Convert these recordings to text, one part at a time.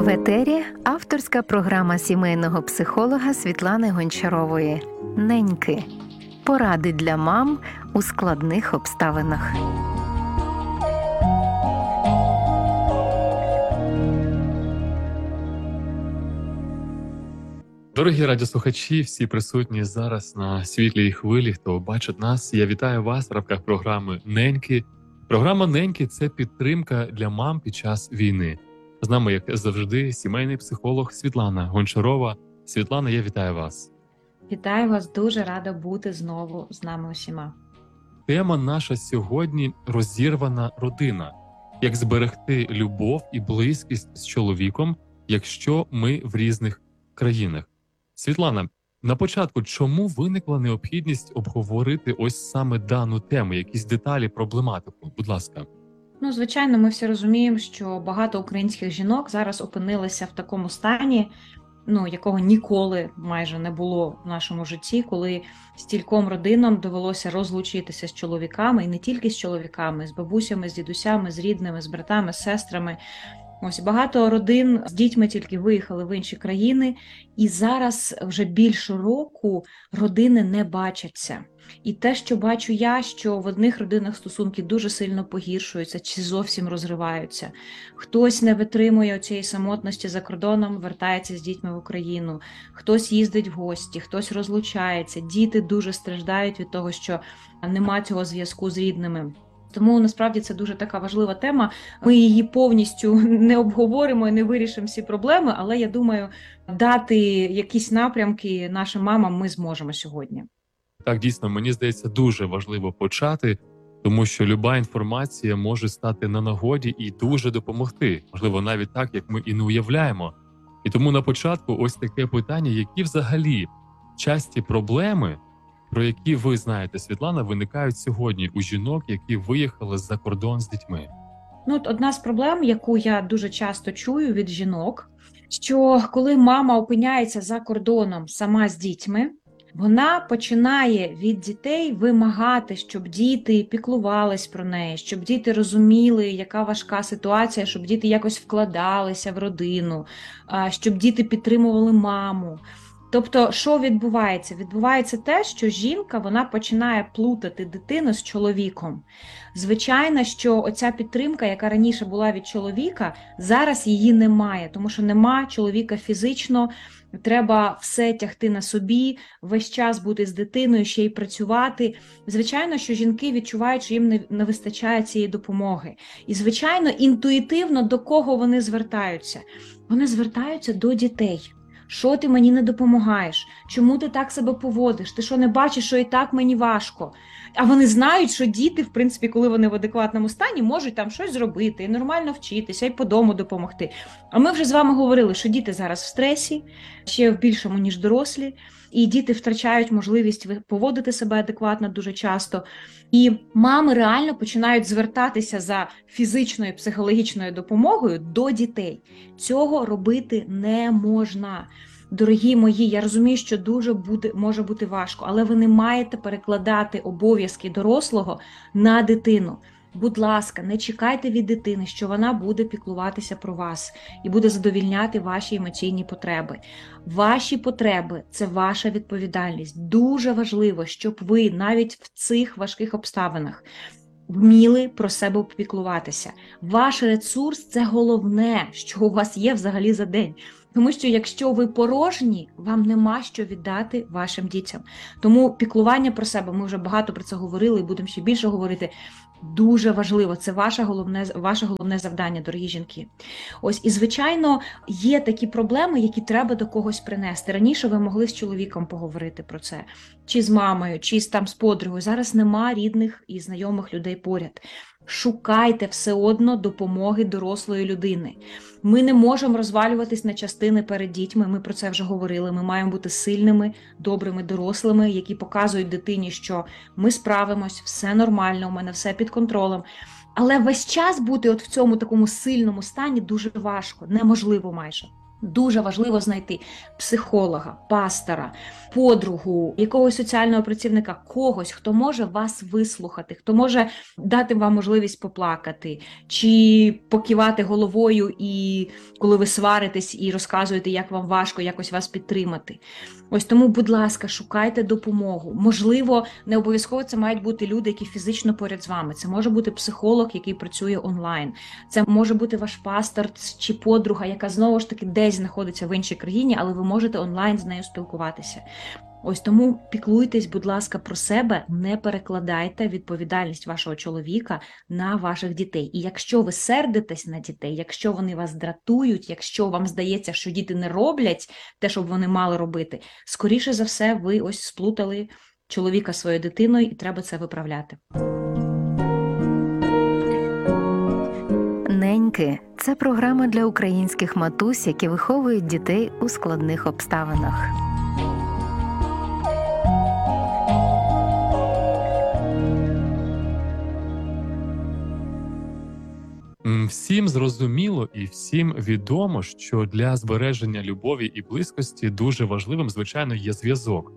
В етері авторська програма сімейного психолога Світлани Гончарової «Неньки. Поради для мам у складних обставинах». Дорогі радіослухачі, всі присутні зараз на світлій хвилі, хто бачить нас, я вітаю вас в рамках програми «Неньки». Програма «Неньки» – це підтримка для мам під час війни. З нами, як завжди, сімейний психолог Світлана Гончарова. Світлана, я вітаю вас. Вітаю вас, дуже рада бути знову з нами усіма. Тема наша сьогодні – розірвана родина. Як зберегти любов і близькість з чоловіком, якщо ми в різних країнах. Світлана, на початку, чому виникла необхідність обговорити ось саме дану тему, якісь деталі, проблематику? Будь ласка. Звичайно, ми всі розуміємо, що багато українських жінок зараз опинилися в такому стані, якого ніколи майже не було в нашому житті, коли стільком родинам довелося розлучитися з чоловіками, і не тільки з чоловіками, з бабусями, з дідусями, з рідними, з братами, з сестрами. Ось багато родин з дітьми тільки виїхали в інші країни, і зараз вже більше року родини не бачаться. І те, що бачу я, що в одних родинах стосунки дуже сильно погіршуються чи зовсім розриваються. Хтось не витримує цієї самотності за кордоном, вертається з дітьми в Україну, хтось їздить в гості, хтось розлучається. Діти дуже страждають від того, що нема цього зв'язку з рідними. Тому, насправді, це дуже така важлива тема. Ми її повністю не обговоримо і не вирішимо всі проблеми, але, я думаю, дати якісь напрямки нашим мамам ми зможемо сьогодні. Так, дійсно, мені здається, дуже важливо почати, тому що люба інформація може стати на нагоді і дуже допомогти. Можливо, навіть так, як ми і не уявляємо. І тому на початку ось таке питання, які взагалі часті проблеми, про які ви знаєте, Світлана, виникають сьогодні у жінок, які виїхали за кордон з дітьми? Одна з проблем, яку я дуже часто чую від жінок, що коли мама опиняється за кордоном сама з дітьми, вона починає від дітей вимагати, щоб діти піклувались про неї, щоб діти розуміли, яка важка ситуація, щоб діти якось вкладалися в родину, щоб діти підтримували маму. Тобто, що відбувається? Відбувається те, що жінка, вона починає плутати дитину з чоловіком. Звичайно, що оця підтримка, яка раніше була від чоловіка, зараз її немає, тому що нема чоловіка фізично, треба все тягти на собі, весь час бути з дитиною, ще й працювати. Звичайно, що жінки відчувають, що їм не вистачає цієї допомоги. І, звичайно, інтуїтивно до кого вони звертаються? Вони звертаються до дітей. Що ти мені не допомагаєш? Чому ти так себе поводиш? Ти що, не бачиш, що і так мені важко? А вони знають, що діти, в принципі, коли вони в адекватному стані, можуть там щось зробити, і нормально вчитися, і по дому допомогти. А ми вже з вами говорили, що діти зараз в стресі, ще в більшому, ніж дорослі, і діти втрачають можливість поводити себе адекватно дуже часто. І мами реально починають звертатися за фізичною, психологічною допомогою до дітей. Цього робити не можна. Дорогі мої, я розумію, що може бути важко, але ви не маєте перекладати обов'язки дорослого на дитину. Будь ласка, не чекайте від дитини, що вона буде піклуватися про вас і буде задовільняти ваші емоційні потреби. Ваші потреби – це ваша відповідальність. Дуже важливо, щоб ви навіть в цих важких обставинах вміли про себе піклуватися. Ваш ресурс – це головне, що у вас є взагалі за день. Тому що якщо ви порожні, вам нема що віддати вашим дітям. Тому піклування про себе, ми вже багато про це говорили і будемо ще більше говорити, дуже важливо. Це ваше головне завдання, дорогі жінки. Ось, і, звичайно, є такі проблеми, які треба до когось принести. Раніше ви могли з чоловіком поговорити про це, чи з мамою, чи з подругою. Зараз нема рідних і знайомих людей поряд. Шукайте все одно допомоги дорослої людини. Ми не можемо розвалюватись на частини перед дітьми, ми про це вже говорили. Ми маємо бути сильними, добрими дорослими, які показують дитині, що ми справимось, все нормально, у мене все під контролем. Але весь час бути в цьому такому сильному стані дуже важко, неможливо майже. Дуже важливо знайти психолога, пастора, подругу, якогось соціального працівника, когось, хто може вас вислухати, хто може дати вам можливість поплакати, чи покивати головою, і коли ви сваритесь і розказуєте, як вам важко, якось вас підтримати. Ось тому, будь ласка, шукайте допомогу. Можливо, не обов'язково це мають бути люди, які фізично поряд з вами. Це може бути психолог, який працює онлайн. Це може бути ваш пастор чи подруга, яка знову ж таки десь знаходиться в іншій країні, але ви можете онлайн з нею спілкуватися. Ось тому піклуйтесь, будь ласка, про себе, не перекладайте відповідальність вашого чоловіка на ваших дітей. І якщо ви сердитесь на дітей, якщо вони вас дратують, якщо вам здається, що діти не роблять те, що вони мали робити, скоріше за все, ви ось сплутали чоловіка зі своєю дитиною, і треба це виправляти. Неньки – це програма для українських матусь, які виховують дітей у складних обставинах. Всім зрозуміло і всім відомо, що для збереження любові і близькості дуже важливим, звичайно, є зв'язок.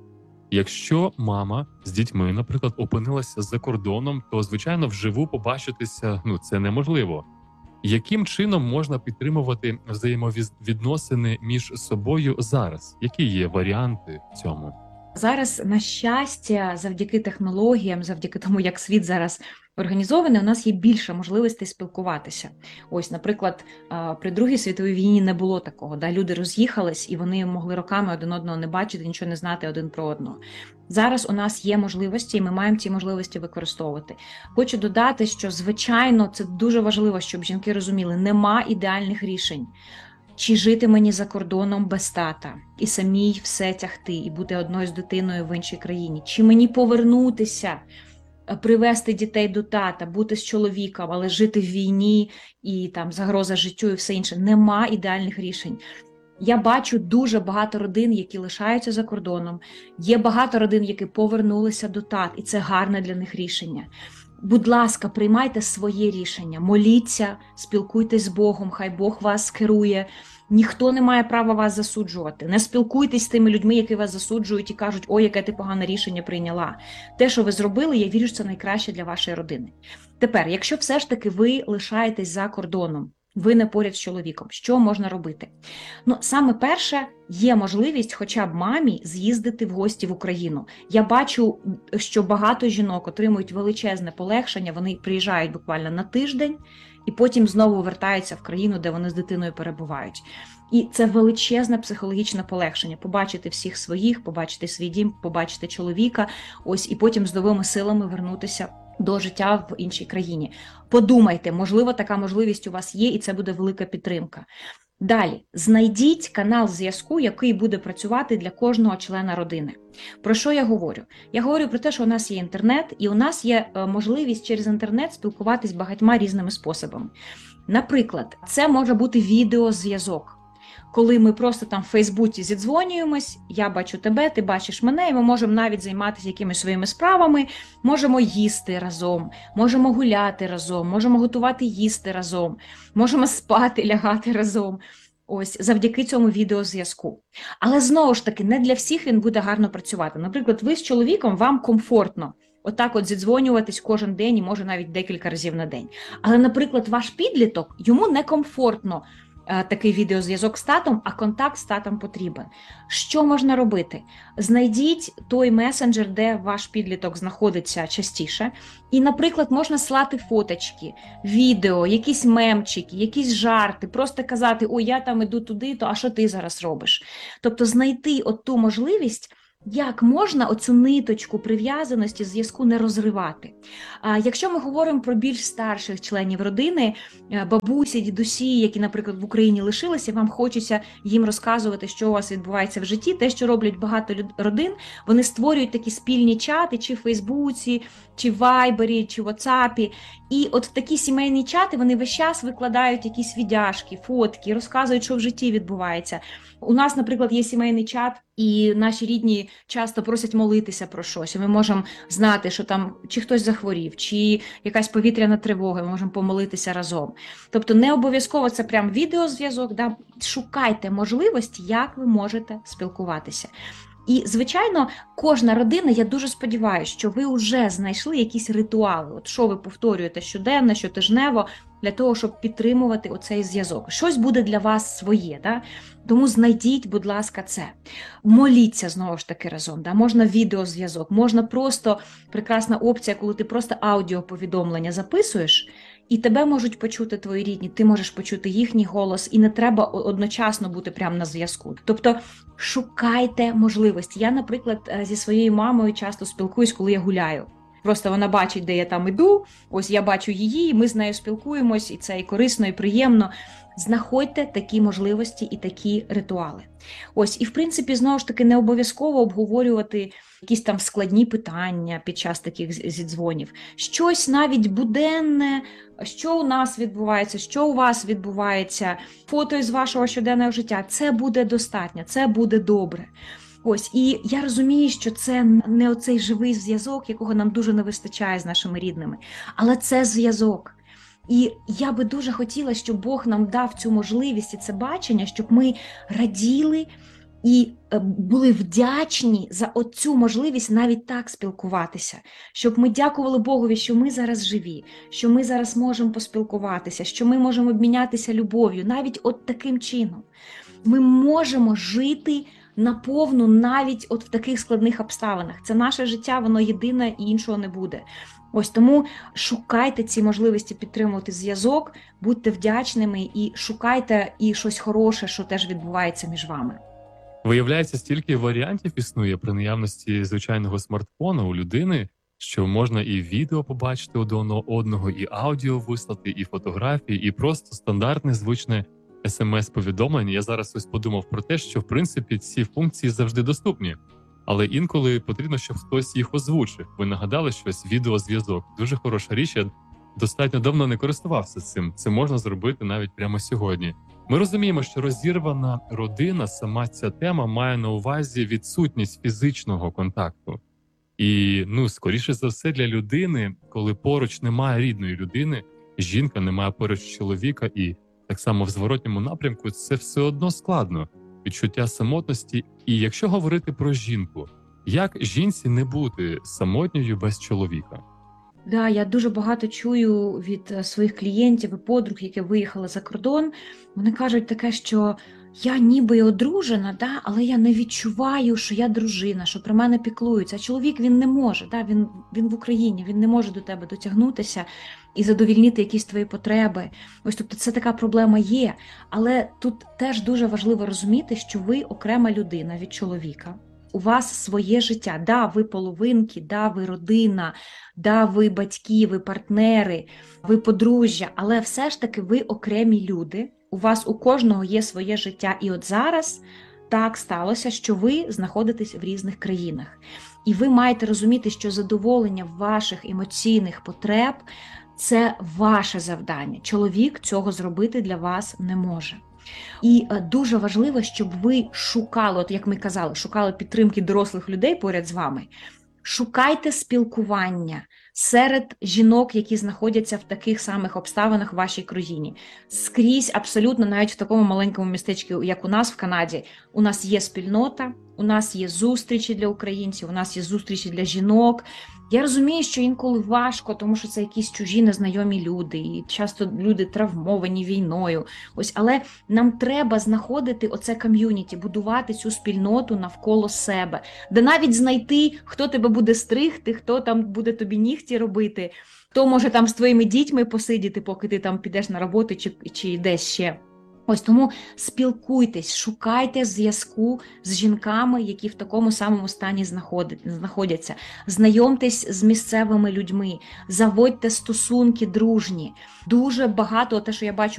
Якщо мама з дітьми, наприклад, опинилася за кордоном, то, звичайно, вживу побачитися, це неможливо. Яким чином можна підтримувати взаємовідносини між собою зараз? Які є варіанти в цьому? Зараз, на щастя, завдяки технологіям, завдяки тому, як світ зараз організований, у нас є більше можливостей спілкуватися. Ось, наприклад, при Другій світовій війні не було такого. Люди роз'їхались, і вони могли роками один одного не бачити, нічого не знати один про одного. Зараз у нас є можливості, і ми маємо ці можливості використовувати. Хочу додати, що, звичайно, це дуже важливо, щоб жінки розуміли, нема ідеальних рішень. Чи жити мені за кордоном без тата, і самій все тягти, і бути одною з дитиною в іншій країні? Чи мені повернутися, привести дітей до тата, бути з чоловіком, але жити в війні, і там загроза життю і все інше? Нема ідеальних рішень. Я бачу дуже багато родин, які лишаються за кордоном. Є багато родин, які повернулися до тат, і це гарне для них рішення. Будь ласка, приймайте своє рішення, моліться, спілкуйтесь з Богом, хай Бог вас керує. Ніхто не має права вас засуджувати. Не спілкуйтесь з тими людьми, які вас засуджують і кажуть, ой, яке ти погане рішення прийняла. Те, що ви зробили, я вірю, що це найкраще для вашої родини. Тепер, якщо все ж таки ви лишаєтесь за кордоном, ви не поряд з чоловіком, що можна робити? Саме перше, є можливість хоча б мамі з'їздити в гості в Україну. Я бачу, що багато жінок отримують величезне полегшення, вони приїжджають буквально на тиждень і потім знову вертаються в країну, де вони з дитиною перебувають. І це величезне психологічне полегшення. Побачити всіх своїх, побачити свій дім, побачити чоловіка, ось і потім з новими силами вернутися до життя в іншій країні. Подумайте, можливо, така можливість у вас є, і це буде велика підтримка. Далі, знайдіть канал зв'язку, який буде працювати для кожного члена родини. Про що я говорю? Я говорю про те, що у нас є інтернет, і у нас є можливість через інтернет спілкуватись багатьма різними способами. Наприклад, це може бути відеозв'язок. Коли ми просто там в Фейсбуці зідзвонюємось, я бачу тебе, ти бачиш мене, і ми можемо навіть займатися якимись своїми справами, можемо їсти разом, можемо гуляти разом, можемо готувати їсти разом, можемо спати, лягати разом. Ось, завдяки цьому відеозв'язку. Але знову ж таки, не для всіх він буде гарно працювати. Наприклад, ви з чоловіком, вам комфортно отак от зідзвонюватись кожен день і може навіть декілька разів на день. Але, наприклад, ваш підліток, йому некомфортно такий відеозв'язок з татом, а контакт з татом потрібен. Що можна робити? Знайдіть той месенджер, де ваш підліток знаходиться частіше, і, наприклад, можна слати фоточки, відео, якісь мемчики, якісь жарти, просто казати, ой, я там іду туди, а що ти зараз робиш? Тобто знайти от ту можливість, як можна оцю ниточку прив'язаності, зв'язку не розривати. Якщо ми говоримо про більш старших членів родини, бабусі, дідусі, які, наприклад, в Україні лишилися, вам хочеться їм розказувати, що у вас відбувається в житті, те, що роблять багато родин, вони створюють такі спільні чати, чи в Фейсбуці, чи в Вайбері, чи в Ватсапі, І от в такі сімейні чати вони весь час викладають якісь відяшки, фотки, розказують, що в житті відбувається. У нас, наприклад, є сімейний чат, і наші рідні часто просять молитися про щось. І ми можемо знати, що там чи хтось захворів, чи якась повітряна тривога, ми можемо помолитися разом. Тобто не обов'язково це прям відеозв'язок, да? Шукайте можливості, як ви можете спілкуватися. І, звичайно, кожна родина, я дуже сподіваюся, що ви вже знайшли якісь ритуали, от що ви повторюєте щоденно, щотижнево, для того, щоб підтримувати оцей зв'язок. Щось буде для вас своє, да? Тому знайдіть, будь ласка, це. Моліться, знову ж таки, разом. Да? Можна відеозв'язок, можна просто, прекрасна опція, коли ти просто аудіоповідомлення записуєш, і тебе можуть почути твої рідні, ти можеш почути їхній голос, і не треба одночасно бути прямо на зв'язку. Тобто шукайте можливості. Я, наприклад, зі своєю мамою часто спілкуюсь, коли я гуляю. Просто вона бачить, де я там іду, ось я бачу її, і ми з нею спілкуємось, і це і корисно, і приємно. Знаходьте такі можливості і такі ритуали. Ось, і в принципі, знову ж таки, не обов'язково обговорювати якісь там складні питання під час таких зідзвонів. Щось навіть буденне, що у нас відбувається, що у вас відбувається, фото із вашого щоденного життя. Це буде достатньо, це буде добре. Ось, і я розумію, що це не оцей живий зв'язок, якого нам дуже не вистачає з нашими рідними, але це зв'язок. І я би дуже хотіла, щоб Бог нам дав цю можливість і це бачення, щоб ми раділи і були вдячні за оцю можливість навіть так спілкуватися, щоб ми дякували Богові, що ми зараз живі, що ми зараз можемо поспілкуватися, що ми можемо обмінятися любов'ю, навіть от таким чином. Ми можемо жити наповну навіть от в таких складних обставинах. Це наше життя, воно єдине і іншого не буде. Ось тому шукайте ці можливості підтримувати зв'язок, будьте вдячними і шукайте і щось хороше, що теж відбувається між вами. Виявляється, стільки варіантів існує при наявності звичайного смартфона у людини, що можна і відео побачити один одного, і аудіо вислати, і фотографії, і просто стандартне звичне смс-повідомлення. Я зараз ось подумав про те, що в принципі ці функції завжди доступні, але інколи потрібно, щоб хтось їх озвучив. Ви нагадали щось, відеозв'язок. Дуже хороша річ, я достатньо давно не користувався цим. Це можна зробити навіть прямо сьогодні. Ми розуміємо, що розірвана родина, сама ця тема має на увазі відсутність фізичного контакту. І, скоріше за все, для людини, коли поруч немає рідної людини, жінка не має поруч чоловіка, і так само в зворотньому напрямку, це все одно складно. Відчуття самотності. І якщо говорити про жінку, як жінці не бути самотньою без чоловіка? Да, я дуже багато чую від своїх клієнтів і подруг, які виїхали за кордон. Вони кажуть таке, що я ніби й одружена, да, але я не відчуваю, що я дружина, що про мене піклуються. А чоловік, він не може, да, він в Україні, він не може до тебе дотягнутися і задовільнити якісь твої потреби. Ось, тобто це така проблема є. Але тут теж дуже важливо розуміти, що ви окрема людина від чоловіка. У вас своє життя, да, ви половинки, да, ви родина, да, ви батьки, ви партнери, ви подружжя, але все ж таки ви окремі люди, у вас у кожного є своє життя, і от зараз так сталося, що ви знаходитесь в різних країнах. І ви маєте розуміти, що задоволення ваших емоційних потреб – це ваше завдання. Чоловік цього зробити для вас не може. І дуже важливо, щоб ви шукали, от як ми казали, шукали підтримки дорослих людей поряд з вами. Шукайте спілкування серед жінок, які знаходяться в таких самих обставинах в вашій країні. Скрізь, абсолютно, навіть в такому маленькому містечку, як у нас в Канаді, у нас є спільнота, у нас є зустрічі для українців, у нас є зустрічі для жінок. Я розумію, що інколи важко, тому що це якісь чужі незнайомі люди, і часто люди травмовані війною. Ось, але нам треба знаходити оце ком'юніті, будувати цю спільноту навколо себе, де навіть знайти, хто тебе буде стригти, хто там буде тобі нігті робити, хто може там з твоїми дітьми посидіти, поки ти там підеш на роботу чи десь ще. Ось тому спілкуйтесь, шукайте зв'язку з жінками, які в такому самому стані знаходяться. Знайомтесь з місцевими людьми, заводьте стосунки дружні. Дуже багато, те, що я бачу